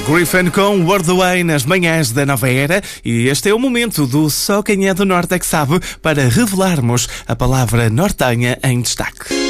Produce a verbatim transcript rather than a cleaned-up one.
Griffin com World Away nas manhãs da nova era, e este é o momento do Só Quem é do Norte é que sabe, para revelarmos a palavra nortenha em destaque.